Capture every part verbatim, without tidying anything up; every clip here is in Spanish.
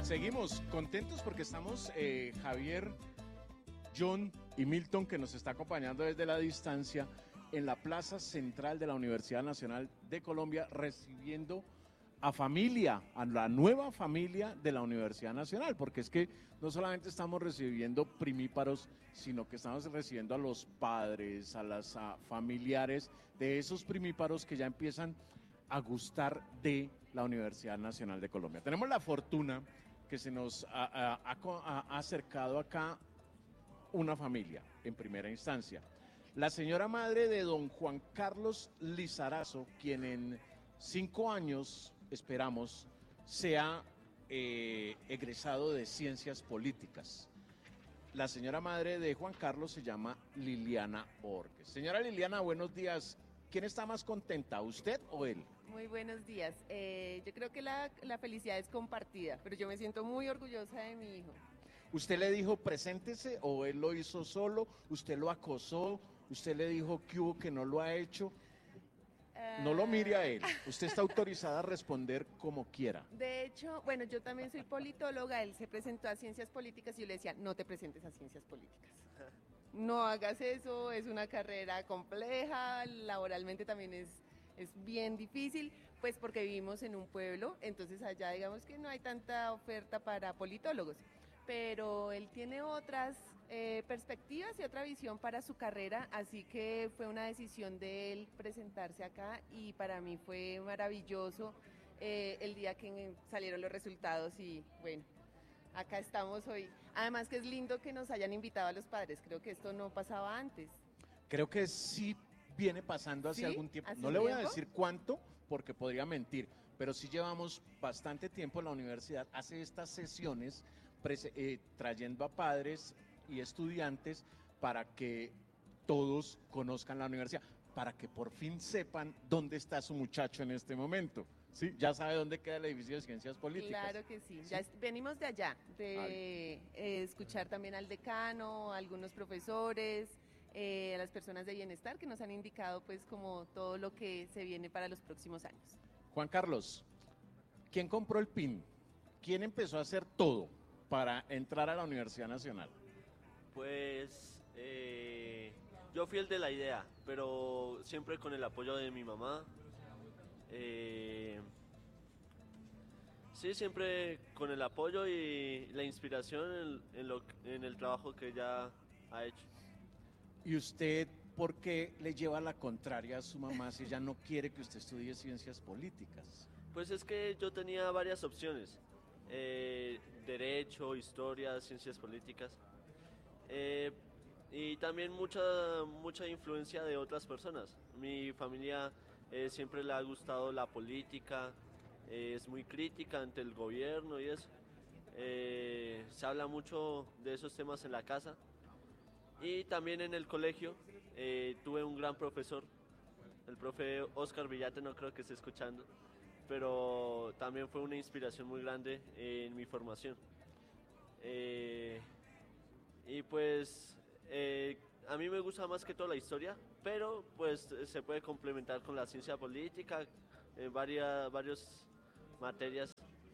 Seguimos contentos porque estamos, eh, Javier, John y Milton, que nos está acompañando desde la distancia en la plaza central de la Universidad Nacional de Colombia, recibiendo a familia, a la nueva familia de la Universidad Nacional, porque es que no solamente estamos recibiendo primíparos, sino que estamos recibiendo a los padres, a las a familiares de esos primíparos que ya empiezan a gustar de la Universidad Nacional de Colombia. Tenemos la fortuna que se nos ha, ha- ha- ha acercado acá una familia en primera instancia. La señora madre de don Juan Carlos Lizarazo, quien en cinco años, esperamos, sea eh, egresado de Ciencias Políticas. La señora madre de Juan Carlos se llama Liliana Orques. Señora Liliana, buenos días. ¿Quién está más contenta, usted o él? Muy buenos días. Eh, yo creo que la, la felicidad es compartida, pero yo me siento muy orgullosa de mi hijo. ¿Usted le dijo preséntese o él lo hizo solo? ¿Usted lo acosó? ¿Usted le dijo que hubo que no lo ha hecho? No lo mire a él. Usted está autorizada a responder como quiera. De hecho, bueno, yo también soy politóloga, él se presentó a Ciencias Políticas y yo le decía, no te presentes a Ciencias Políticas. No hagas eso, es una carrera compleja, laboralmente también es, es bien difícil, pues porque vivimos en un pueblo, entonces allá digamos que no hay tanta oferta para politólogos, pero él tiene otras eh, perspectivas y otra visión para su carrera, así que fue una decisión de él presentarse acá y para mí fue maravilloso eh, el día que salieron los resultados y bueno. Acá estamos hoy. Además que es lindo que nos hayan invitado a los padres. Creo que esto no pasaba antes. Creo que sí viene pasando hace ¿Sí? algún tiempo. ¿Hace No un le voy a tiempo? decir cuánto, porque podría mentir, pero sí llevamos bastante tiempo en la universidad. Hace estas sesiones prese- eh, trayendo a padres y estudiantes para que todos conozcan la universidad, para que por fin sepan dónde está su muchacho en este momento. ¿Sí? Ya sabe dónde queda el edificio de Ciencias Políticas. Claro que sí. ¿Sí? Ya es- venimos de allá, de Ah, eh, escuchar también al decano, a algunos profesores, eh, a las personas de bienestar que nos han indicado pues como todo lo que se viene para los próximos años. Juan Carlos, ¿quién compró el P I N? ¿Quién empezó a hacer todo para entrar a la Universidad Nacional? Pues eh, yo fui el de la idea, pero siempre con el apoyo de mi mamá. Eh, sí, siempre con el apoyo y la inspiración en, en lo, en el trabajo que ella ha hecho. ¿Y usted por qué le lleva la contraria a su mamá si ella no quiere que usted estudie ciencias políticas? Pues es que yo tenía varias opciones, eh, derecho, historia, ciencias políticas, eh, y también mucha, mucha influencia de otras personas. Mi familia eh, siempre le ha gustado la política, eh, es muy crítica ante el gobierno y eso. Eh, se habla mucho de esos temas en la casa y también en el colegio eh, tuve un gran profesor, el profe Oscar Villate, no creo que esté escuchando, pero también fue una inspiración muy grande en mi formación. Eh, y pues eh, a mí me gusta más que todo la historia, pero pues se puede complementar con la ciencia política, en varias, varias materias.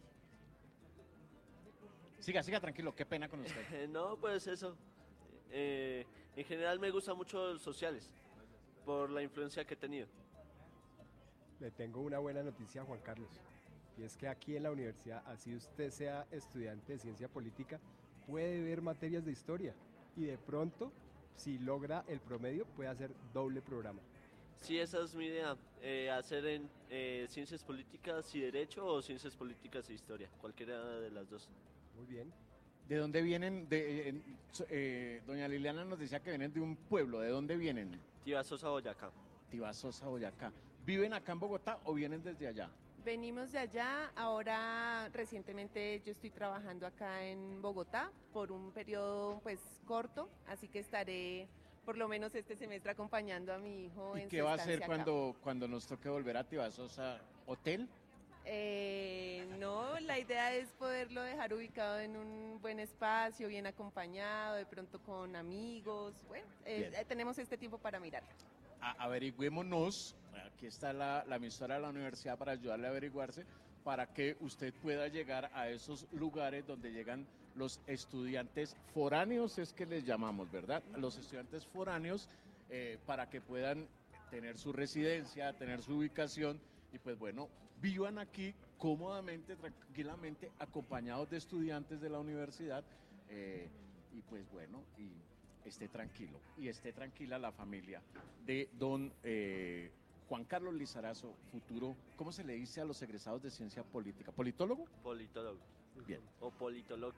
Siga, siga tranquilo, qué pena con usted. No, pues eso. Eh, en general me gusta mucho los sociales, por la influencia que he tenido. Le tengo una buena noticia a Juan Carlos, y es que aquí en la universidad, así usted sea estudiante de ciencia política, puede ver materias de historia y de pronto, si logra el promedio, puede hacer doble programa. Sí, esa es mi idea, eh, hacer en eh, ciencias políticas y derecho o ciencias políticas e historia, cualquiera de las dos. Muy bien. ¿De dónde vienen? De, eh, eh, doña Liliana nos decía que vienen de un pueblo. ¿De dónde vienen? Tía Sosa, Boyacá. Tibasosa, Boyacá. ¿Viven acá en Bogotá o vienen desde allá? Venimos de allá, ahora recientemente yo estoy trabajando acá en Bogotá por un periodo pues corto, así que estaré por lo menos este semestre acompañando a mi hijo ¿Y en qué su va a estancia hacer acá. cuando, cuando nos toque volver a Tibasosa? ¿Hotel? Eh, no, la idea es poderlo dejar ubicado en un buen espacio, bien acompañado, de pronto con amigos. Bueno, eh, Bien. tenemos este tiempo para mirar. A- averigüémonos, aquí está la, la emisora de la universidad para ayudarle a averiguarse, para que usted pueda llegar a esos lugares donde llegan los estudiantes foráneos, es que les llamamos, ¿verdad? Los estudiantes foráneos, eh, para que puedan tener su residencia, tener su ubicación y pues bueno, vivan aquí cómodamente, tranquilamente, acompañados de estudiantes de la universidad eh, y pues bueno, y esté tranquilo y esté tranquila la familia de don eh, Juan Carlos Lizarazo, futuro, ¿cómo se le dice a los egresados de ciencia política? ¿Politólogo? Politólogo. Bien. O politoloco.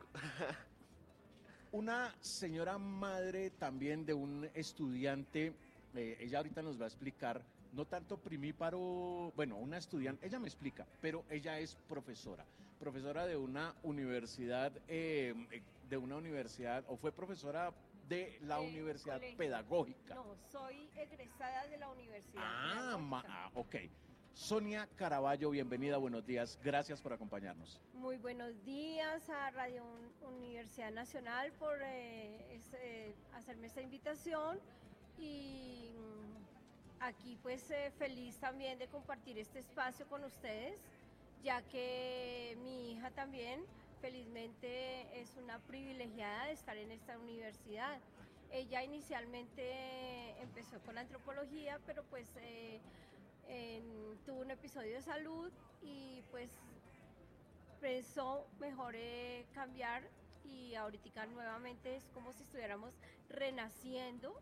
Una señora madre también de un estudiante, eh, ella ahorita nos va a explicar, no tanto primíparo, bueno, una estudiante, ella me explica, pero ella es profesora, profesora de una universidad, eh, de una universidad, o fue profesora de la Eh, universidad colegio. pedagógica. No, soy egresada de la universidad. Ah, ma- Pedagógica. ah, ok. Sonia Caraballo, bienvenida, buenos días, gracias por acompañarnos. Muy buenos días a Radio Un- Universidad Nacional por eh, es, eh, hacerme esta invitación y mm, aquí pues eh, feliz también de compartir este espacio con ustedes, ya que mi hija también felizmente es una privilegiada de estar en esta universidad. Ella inicialmente empezó con antropología, pero pues eh, en- tuvo un episodio de salud y pues pensó mejor eh, cambiar y ahorita nuevamente es como si estuviéramos renaciendo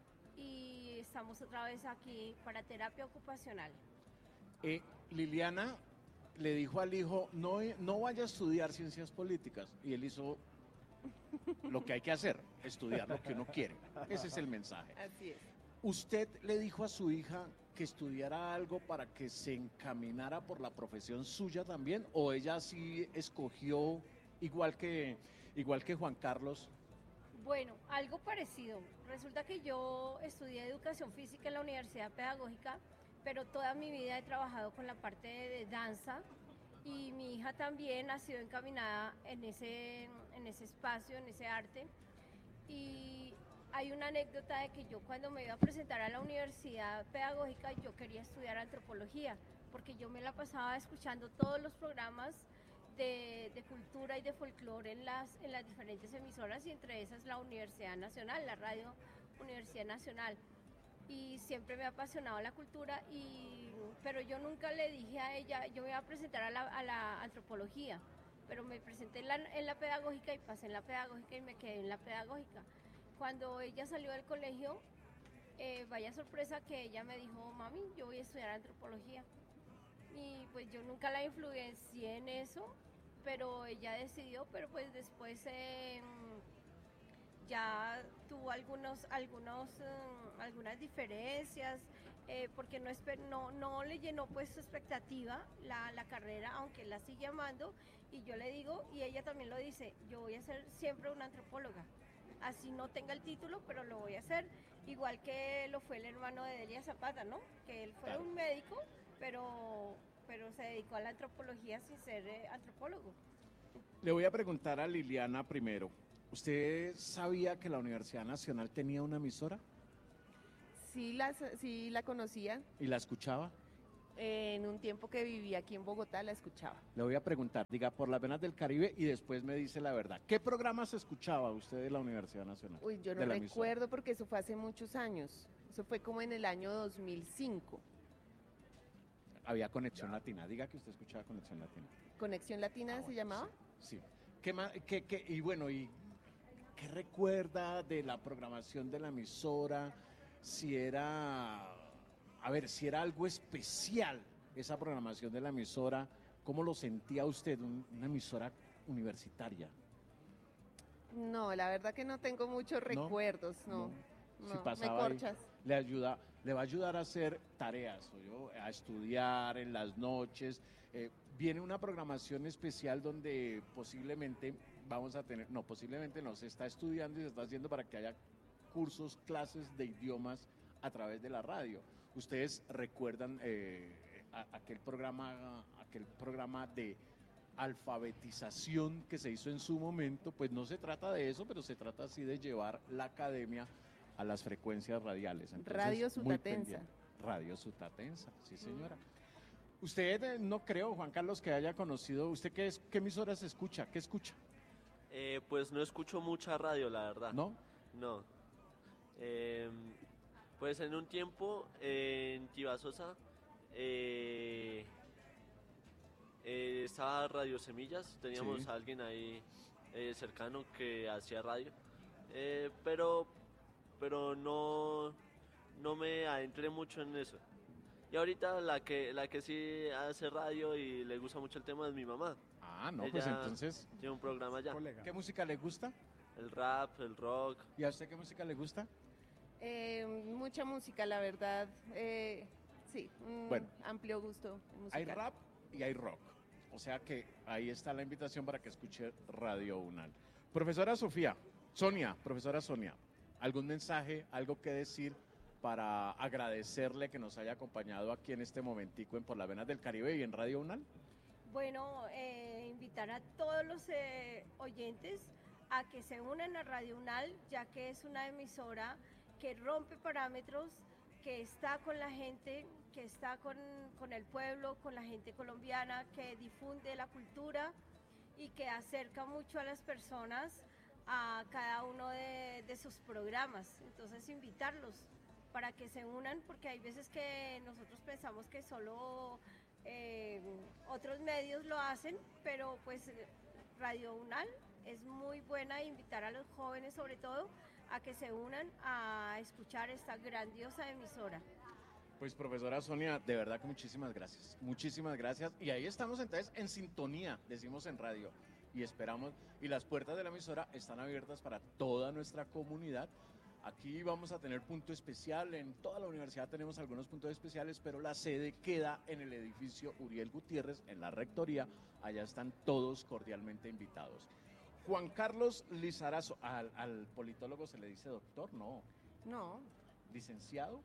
y estamos otra vez aquí para terapia ocupacional. Eh, Liliana le dijo al hijo, no, no vaya a estudiar ciencias políticas, y él hizo lo que hay que hacer, estudiar lo que uno quiere. Ese es el mensaje. Así es. ¿Usted le dijo a su hija que estudiara algo para que se encaminara por la profesión suya también? ¿O ella sí escogió igual que, igual que Juan Carlos? Bueno, algo parecido. Resulta que yo estudié educación física en la Universidad Pedagógica, pero toda mi vida he trabajado con la parte de, de danza y mi hija también ha sido encaminada en ese, en ese espacio, en ese arte. Y hay una anécdota de que yo cuando me iba a presentar a la Universidad Pedagógica yo quería estudiar antropología, porque yo me la pasaba escuchando todos los programas de, de cultura y de folclore en las, en las diferentes emisoras y entre esas la Universidad Nacional, la radio Universidad Nacional. Y siempre me ha apasionado la cultura, y, pero yo nunca le dije a ella, yo me iba a presentar a la, a la antropología, pero me presenté en la, en la pedagógica y pasé en la pedagógica y me quedé en la pedagógica. Cuando ella salió del colegio, eh, vaya sorpresa que ella me dijo, mami, yo voy a estudiar antropología. Y pues yo nunca la influencié en eso, pero ella decidió, pero pues después eh, ya tuvo algunos, algunos, uh, algunas diferencias, eh, porque no, esper no, no le llenó pues su expectativa la, la carrera, aunque la sigue amando, y yo le digo, y ella también lo dice, yo voy a ser siempre una antropóloga, así no tenga el título, pero lo voy a hacer, igual que lo fue el hermano de Delia Zapata, ¿no? Que él fue Claro. un médico, pero, pero se dedicó a la antropología sin ser eh, antropólogo. Le voy a preguntar a Liliana primero. ¿Usted sabía que la Universidad Nacional tenía una emisora Sí, las, sí la conocía. y la escuchaba? Eh, en un tiempo que vivía aquí en Bogotá la escuchaba. Le voy a preguntar, diga, por las venas del Caribe y después me dice la verdad. ¿Qué programas escuchaba usted de la Universidad Nacional? Uy, yo no de la emisora? recuerdo porque eso fue hace muchos años. Eso fue como en el año dos mil cinco. Había Conexión Latina. Diga que usted escuchaba Conexión Latina. ¿Conexión Latina Ah, se bueno, llamaba? Sí. sí. ¿Qué más, qué, qué- y bueno, y qué recuerda de la programación de la emisora? Si era, a ver, si era algo especial esa programación de la emisora, ¿cómo lo sentía usted, un- una emisora universitaria? No, la verdad que no tengo muchos recuerdos, no. Si no, me pasaba ahí, corchas. le ayuda, le va a ayudar a hacer tareas, ¿oyó? A estudiar en las noches. Eh, viene una programación especial donde posiblemente vamos a tener, no, posiblemente no, se está estudiando y se está haciendo para que haya cursos, clases de idiomas a través de la radio. Ustedes recuerdan eh, a- aquel programa, aquel programa de alfabetización que se hizo en su momento, pues no se trata de eso, pero se trata así de llevar la academia a las frecuencias radiales. Entonces, Radio muy Sutatensa. pendiente. Radio Sutatensa, sí señora. Usted eh, no creo, Juan Carlos, que haya conocido, ¿usted qué, es, qué emisoras escucha? ¿Qué escucha? Eh, pues no escucho mucha radio, la verdad. ¿No? No. Eh, pues en un tiempo eh, en Tibasosa eh, eh, estaba Radio Semillas, teníamos Sí. a alguien ahí eh, cercano que hacía radio, eh, pero, pero no, no me adentré mucho en eso. Y ahorita la que, la que sí hace radio y le gusta mucho el tema es mi mamá. Ah, no, pues Ella entonces, tiene un programa allá. Colega. ¿qué música le gusta? El rap, el rock. ¿Y a usted qué música le gusta? Eh, mucha música, la verdad. eh, sí, un Bueno. amplio gusto Hay musical. rap y hay rock. O sea que ahí está la invitación para que escuche Radio UNAL. Profesora Sofía, Sonia, profesora Sonia, ¿algún mensaje, algo que decir para agradecerle que nos haya acompañado aquí en este momentico en Por las Venas del Caribe y en Radio UNAL? Bueno, eh, invitar a todos los eh, oyentes a que se unan a Radio UNAL, ya que es una emisora que rompe parámetros, que está con la gente, que está con, con el pueblo, con la gente colombiana, que difunde la cultura y que acerca mucho a las personas a cada uno de, de sus programas. Entonces, invitarlos para que se unan, porque hay veces que nosotros pensamos que solo eh, otros medios lo hacen, pero pues Radio UNAL es muy buena, invitar a los jóvenes sobre todo a que se unan a escuchar esta grandiosa emisora. Pues profesora Sonia, de verdad que muchísimas gracias, muchísimas gracias. Y ahí estamos entonces en sintonía, decimos en radio, y esperamos, y las puertas de la emisora están abiertas para toda nuestra comunidad. Aquí vamos a tener punto especial, en toda la universidad tenemos algunos puntos especiales, pero la sede queda en el edificio Uriel Gutiérrez, en la rectoría, allá están todos cordialmente invitados. Juan Carlos Lizarazo, al, al politólogo se le dice doctor, no, No, licenciado.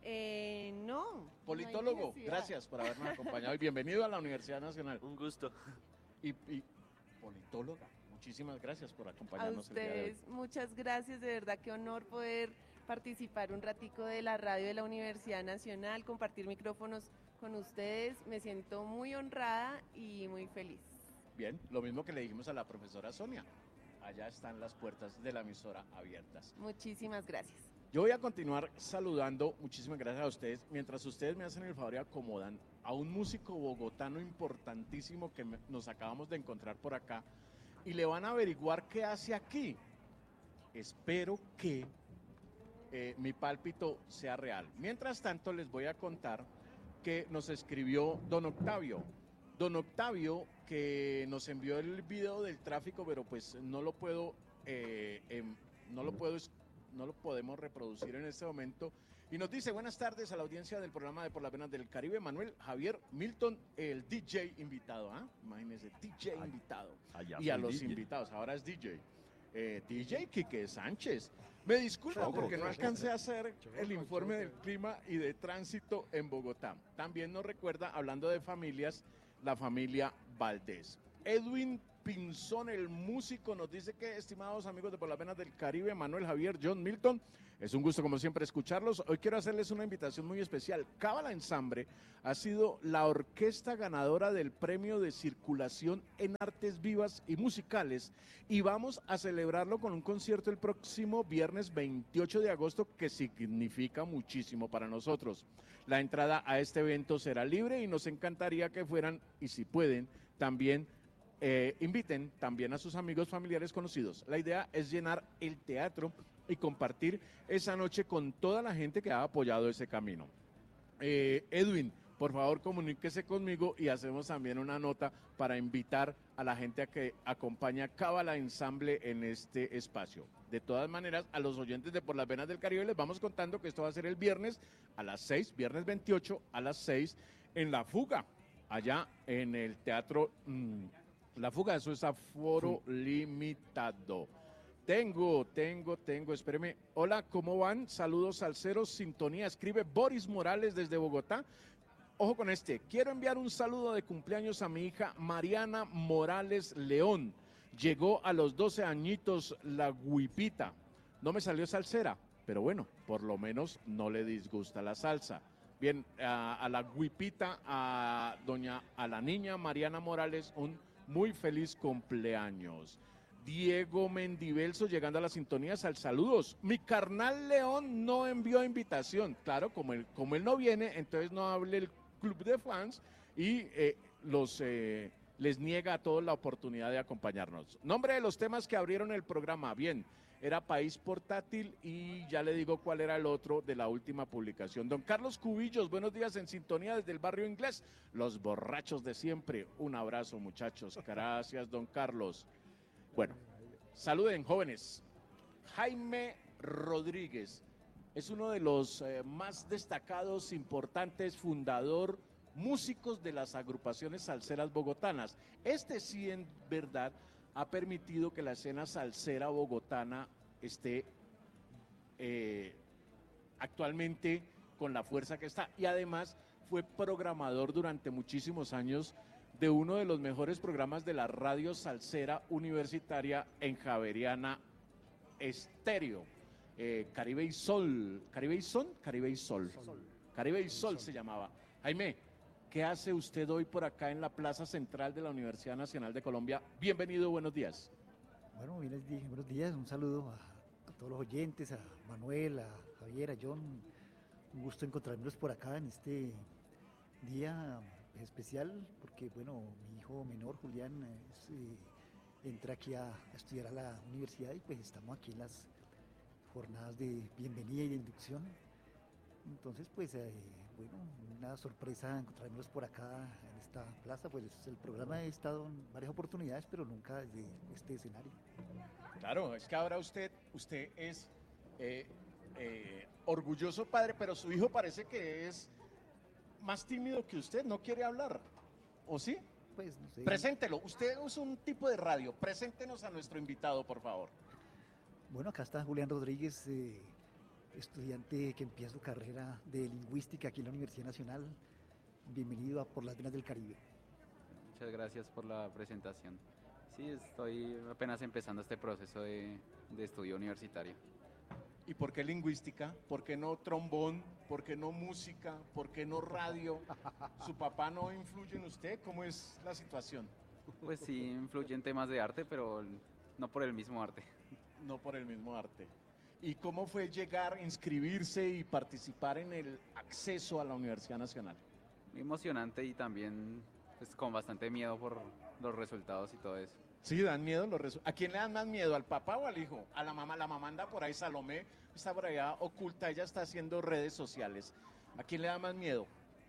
eh, no. no hay Politólogo, necesidad. gracias por habernos acompañado y bienvenido a la Universidad Nacional. Un gusto. Y, y politóloga, muchísimas gracias por A acompañarnos el día de hoy. ustedes, muchas gracias, de verdad qué honor poder participar un ratico de la radio de la Universidad Nacional, compartir micrófonos con ustedes, me siento muy honrada y muy feliz. Bien, lo mismo que le dijimos a la profesora Sonia, allá están las puertas de la emisora abiertas. Muchísimas gracias. Yo voy a continuar saludando, muchísimas gracias a ustedes, mientras ustedes me hacen el favor y acomodan a un músico bogotano importantísimo que me- nos acabamos de encontrar por acá y le van a averiguar qué hace aquí. Espero que eh, mi pálpito sea real. Mientras tanto, les voy a contar que nos escribió don Octavio. Don Octavio, que nos envió el video del tráfico, pero pues no lo puedo, eh, em, no lo puedo, es- no lo podemos reproducir en este momento. Y nos dice, buenas tardes a la audiencia del programa de Por las Venas del Caribe, Manuel Javier Milton, el D J invitado, ¿ah? Imagínense, D J Ay, invitado. Allá Y a soy los D J. invitados, ahora es D J. Eh, D J Quique Sánchez. Me disculpan Choco. porque no alcancé a hacer el informe del clima y de tránsito en Bogotá. También nos recuerda, hablando de familias, la familia Valdés. Edwin Pinzón, el músico, nos dice que, estimados amigos de Por las Venas del Caribe, Manuel Javier, John Milton, es un gusto como siempre escucharlos. Hoy quiero hacerles una invitación muy especial. Cábala Ensamble ha sido la orquesta ganadora del premio de circulación en artes vivas y musicales y vamos a celebrarlo con un concierto el próximo viernes veintiocho de agosto que significa muchísimo para nosotros. La entrada a este evento será libre y nos encantaría que fueran y si pueden también eh, inviten también a sus amigos, familiares, conocidos. La idea es llenar el teatro y compartir esa noche con toda la gente que ha apoyado ese camino. Eh, Edwin, por favor comuníquese conmigo y hacemos también una nota para invitar a la gente a que acompañe a Cábala Ensamble en este espacio. De todas maneras, a los oyentes de Por las Venas del Caribe les vamos contando que esto va a ser el viernes a las seis, viernes veintiocho a las seis en La Fuga, allá en el Teatro mmm, La Fuga, eso es aforo limitado. Tengo, tengo, tengo, espéreme. Hola, ¿cómo van? Saludos salseros, sintonía. Escribe Boris Morales desde Bogotá. Ojo con este. Quiero enviar un saludo de cumpleaños a mi hija Mariana Morales León. Llegó a los doce añitos la guipita. No me salió salsera, pero bueno, por lo menos no le disgusta la salsa. Bien, a, a la Guipita, a doña, a la niña Mariana Morales, un muy feliz cumpleaños. Diego Mendivelso llegando a las sintonías, al saludos. Mi carnal León no envió invitación. Claro, como él, como él no viene, entonces no hable el club de fans y eh, los eh, les niega a todos la oportunidad de acompañarnos. Nombre de los temas que abrieron el programa, bien, era País Portátil y ya le digo cuál era el otro de la última publicación. Don Carlos Cubillos, buenos días en sintonía desde el barrio inglés. Los borrachos de siempre. Un abrazo, muchachos. Gracias, don Carlos. Bueno, saluden, jóvenes. Jaime Rodríguez es uno de los eh, más destacados, importantes, fundador, músicos de las agrupaciones salseras bogotanas. Este sí, en verdad, ha permitido que la escena salsera bogotana esté eh, actualmente con la fuerza que está. Y además fue programador durante muchísimos años de uno de los mejores programas de la radio salsera universitaria en Javeriana Estéreo. Eh, Caribe y Sol. ¿Caribe y Sol? Caribe y Sol. Sol. Caribe y Sol se llamaba. Jaime, ¿qué hace usted hoy por acá en la Plaza Central de la Universidad Nacional de Colombia? Bienvenido, buenos días. Bueno, buenos días, buenos días. Un saludo a, a todos los oyentes, a Manuel, a Javier, a John. Un gusto encontrarnos por acá en este día especial, porque, bueno, mi hijo menor, Julián, es, eh, entra aquí a, a estudiar a la universidad y pues estamos aquí en las jornadas de bienvenida y de inducción. Entonces, pues, eh, bueno, una sorpresa encontrarnos por acá en esta plaza, pues el programa ha estado en varias oportunidades, pero nunca desde este escenario. Claro, es que ahora usted, usted es eh, eh, orgulloso padre, pero su hijo parece que es más tímido que usted, no quiere hablar, ¿o sí? Pues, no sé. Preséntelo, usted es un tipo de radio, preséntenos a nuestro invitado, por favor. Bueno, acá está Julián Rodríguez, eh, estudiante que empieza su carrera de lingüística aquí en la Universidad Nacional. Bienvenido a Por las Venas del Caribe. Muchas gracias por la presentación. Sí, estoy apenas empezando este proceso de, de estudio universitario. ¿Y por qué lingüística? ¿Por qué no trombón? ¿Por qué no música? ¿Por qué no radio? ¿Su papá no influye en usted? ¿Cómo es la situación? Pues sí, influyen temas de arte, pero no por el mismo arte. No por el mismo arte. ¿Y cómo fue llegar, inscribirse y participar en el acceso a la Universidad Nacional? Muy emocionante y también pues, con bastante miedo por los resultados y todo eso. Sí, dan miedo los resultados. ¿A quién le dan más miedo? ¿Al papá o al hijo? A la mamá. La mamá anda por ahí, Salomé está por allá oculta, ella está haciendo redes sociales. ¿A quién le da más miedo?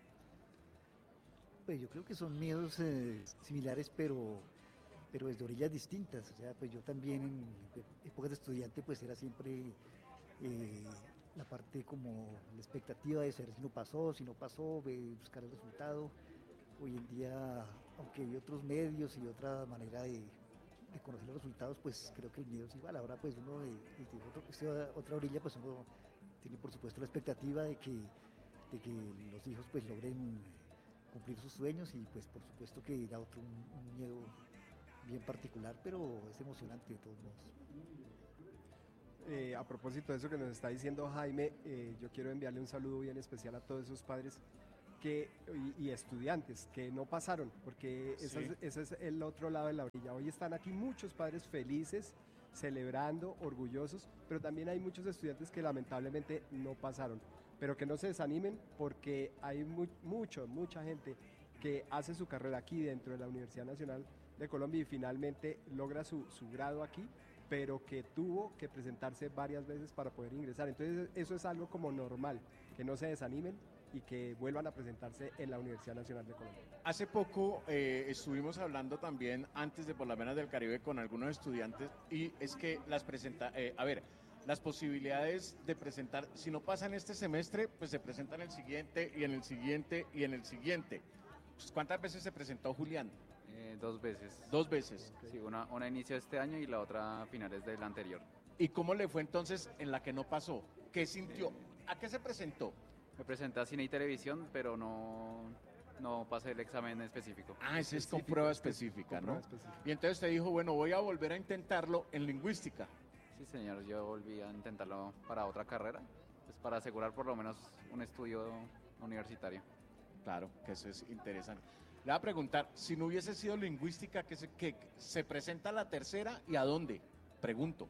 Pues yo creo que son miedos eh, similares, pero, pero desde orillas distintas. O sea, pues yo también en épocas de estudiante pues era siempre eh, la parte como la expectativa de saber si no pasó, si no pasó, de buscar el resultado. Hoy en día, aunque hay otros medios y otra manera de, de conocer los resultados, pues creo que el miedo es igual. Ahora pues uno de, de otro, esta otra orilla, pues uno tiene por supuesto la expectativa de que, de que los hijos pues logren cumplir sus sueños y pues por supuesto que da otro un, un miedo bien particular, pero es emocionante de todos modos. Eh, a propósito de eso que nos está diciendo Jaime, eh, yo quiero enviarle un saludo bien especial a todos esos padres que, y, y estudiantes que no pasaron, porque Sí. ese, es, ese es el otro lado de la orilla. Hoy están aquí muchos padres felices, celebrando, orgullosos, pero también hay muchos estudiantes que lamentablemente no pasaron, pero que no se desanimen porque hay mu mucho, mucha gente que hace su carrera aquí dentro de la Universidad Nacional de Colombia y finalmente logra su, su grado aquí, pero que tuvo que presentarse varias veces para poder ingresar. Entonces eso es algo como normal, que no se desanimen y que vuelvan a presentarse en la Universidad Nacional de Colombia. Hace poco eh, estuvimos hablando también antes de Por las Venas del Caribe con algunos estudiantes y es que las presenta, eh, a ver, las posibilidades de presentar, si no pasan este semestre, pues se presentan el siguiente y en el siguiente y en el siguiente. Pues, ¿cuántas veces se presentó Julián? Eh, dos veces. Dos veces. Sí, una, una inicio este año y la otra a finales del anterior. ¿Y cómo le fue entonces en la que no pasó? ¿Qué sintió? ¿A qué se presentó? Me presenté a cine y televisión, pero no, no pasé el examen específico. Ah, ese es con Específico, prueba es que es específica, con ¿no? prueba específica. Y entonces te dijo, bueno, voy a volver a intentarlo en lingüística. Sí, señor, yo volví a intentarlo para otra carrera, pues para asegurar por lo menos un estudio universitario. Claro, que eso es interesante. Le voy a preguntar, si no hubiese sido lingüística, ¿que se, que se presenta la tercera y a dónde? Pregunto.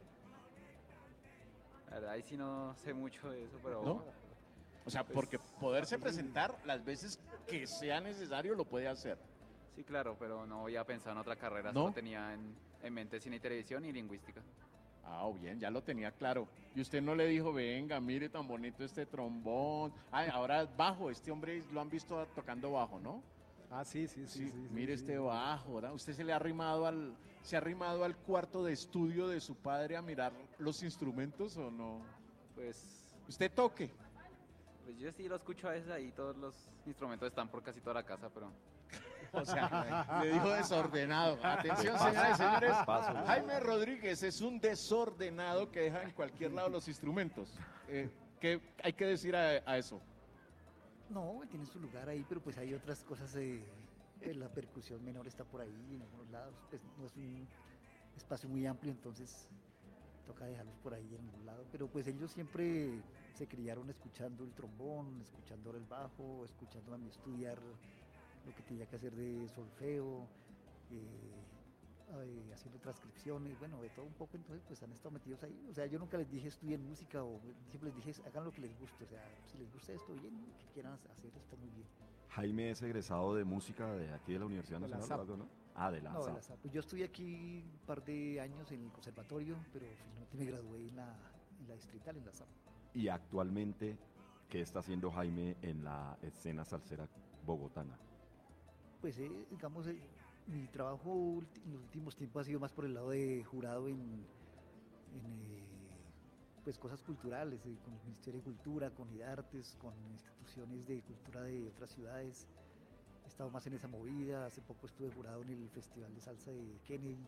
La verdad, ahí sí no sé mucho de eso, pero... ¿No? O sea, Pues, porque poderse presentar las veces que sea necesario lo puede hacer. sí, claro, pero no había pensado en otra carrera, ¿No? solo tenía en, en mente cine y televisión y lingüística. Ah, bien, ya lo tenía claro. Y usted no le dijo, venga, mire tan bonito este trombón. Ah, ahora es bajo, este hombre lo han visto tocando bajo, ¿no? Ah, sí, sí, sí. Sí, sí, sí, mire sí. este bajo, ¿verdad? ¿Usted se le ha arrimado al, se ha arrimado al cuarto de estudio de su padre a mirar los instrumentos o no? Pues, Usted toque. pues yo sí lo escucho a veces ahí, todos los instrumentos están por casi toda la casa, pero... O sea, le dijo desordenado. Atención, señoras y señores. Jaime Rodríguez es un desordenado que deja en cualquier lado los instrumentos. Eh, ¿Qué hay que decir a, a eso? No, él tiene su lugar ahí, pero pues hay otras cosas, eh, eh, la percusión menor está por ahí en algunos lados, pues no es un espacio muy amplio, entonces toca dejarlos por ahí en algún lado, pero pues ellos siempre se criaron escuchando el trombón, escuchando el bajo, escuchando a mí estudiar lo que tenía que hacer de solfeo, eh, eh, haciendo transcripciones, bueno, de todo un poco, entonces pues han estado metidos ahí. O sea, yo nunca les dije estudien música o siempre les dije hagan lo que les guste, o sea, si les gusta esto, bien, lo que quieran hacer está muy bien. Jaime es egresado de música de aquí de la Universidad De la Nacional, SAP. ¿no? Ah, de la No, de SAP. la SAP. Pues yo estudié aquí un par de años en el conservatorio, pero finalmente me gradué en la, en la distrital, en la SAP. Y actualmente, ¿qué está haciendo Jaime en la escena salsera bogotana? Pues eh, digamos, eh, mi trabajo ulti- en los últimos tiempos ha sido más por el lado de jurado en, en, eh, pues cosas culturales, eh, con el Ministerio de Cultura, con IDARTES, con instituciones de cultura de otras ciudades. He estado más en esa movida, hace poco estuve jurado en el Festival de Salsa de Kennedy,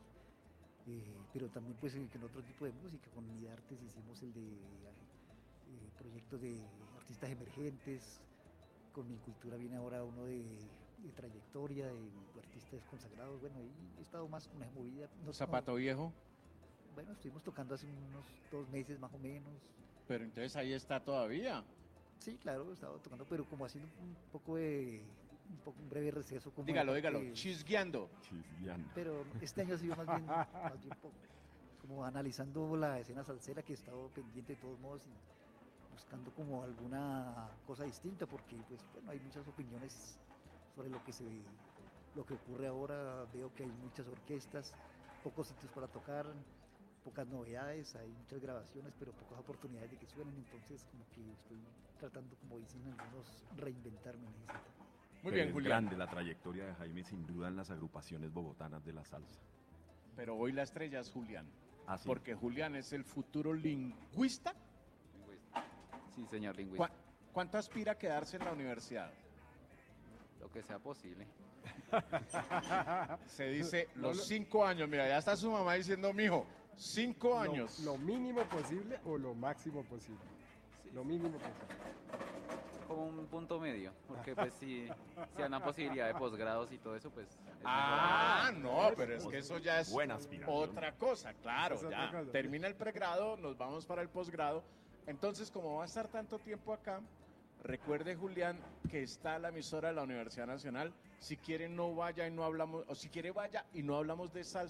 eh, pero también pues en en otro tipo de música, con IDARTES hicimos el de eh, proyectos de artistas emergentes, con mi cultura viene ahora uno de, de trayectoria, de artistas consagrados, bueno, ahí he estado más con esa movida. No- Zapato viejo, no, bueno, estuvimos tocando hace unos dos meses más o menos. pero entonces ahí está todavía. Sí, claro, he estado tocando, pero como haciendo un poco de, un, poco, un breve receso. Como de Dígalo, parte- dígalo, chisgueando. Chisgueando. Pero este año ha sido más bien, más bien poco, como analizando la escena salsera, que he estado pendiente de todos modos y buscando como alguna cosa distinta, porque pues bueno, hay muchas opiniones sobre lo que se lo que ocurre ahora. Veo que hay muchas orquestas, pocos sitios para tocar, pocas novedades, hay muchas grabaciones, pero pocas oportunidades de que suenen, entonces como que estoy tratando, como dicen algunos, reinventarme en ese sentido. Muy Pero bien, es Julián. grande la trayectoria de Jaime, sin duda, en las agrupaciones bogotanas de la salsa. Pero hoy la estrella es Julián. Ah, sí. Porque Julián es el futuro lingüista. Lingüista. Sí, señor lingüista. ¿Cuá- ¿Cuánto aspira a quedarse en la universidad? Lo que sea posible. Se dice No, los no. cinco años. Mira, ya está su mamá diciendo, mijo, cinco Lo- años. Lo, mínimo posible o lo máximo posible. Sí. Lo mínimo posible. Como un punto medio, porque pues si, si hay una posibilidad de posgrados y todo eso, pues... es mejor. Ah, no, pero es que eso ya es Buena aspiración. otra cosa, claro, Esa es otra ya. cosa. Termina el pregrado, nos vamos para el posgrado. Entonces, como va a estar tanto tiempo acá, recuerde, Julián, que está la emisora de la Universidad Nacional. Si quiere, no vaya y no hablamos, o si quiere, vaya y no hablamos de salsa.